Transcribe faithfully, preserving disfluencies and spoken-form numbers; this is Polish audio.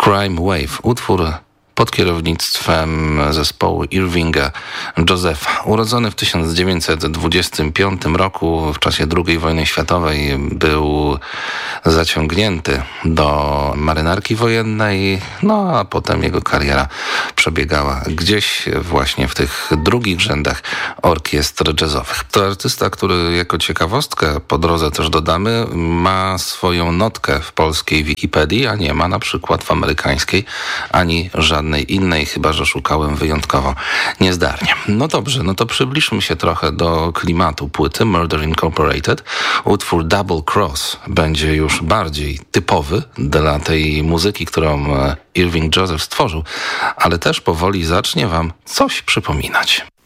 Crime Wave, utwór pod kierownictwem zespołu Irvinga Josepha. Urodzony w tysiąc dziewięćset dwudziestym piątym roku, w czasie drugiej wojny światowej, był zaciągnięty do marynarki wojennej, no a potem jego kariera przebiegała gdzieś właśnie w tych drugich rzędach orkiestr jazzowych. To artysta, który jako ciekawostkę, po drodze też dodamy, ma swoją notkę w polskiej Wikipedii, a nie ma na przykład w amerykańskiej ani żadnej innej, chyba że szukałem wyjątkowo niezdarnie. No dobrze, no to przybliżmy się trochę do klimatu płyty Murder Incorporated. Utwór Double Cross będzie już bardziej typowy dla tej muzyki, którą Irving Joseph stworzył, ale też powoli zacznie wam coś przypominać.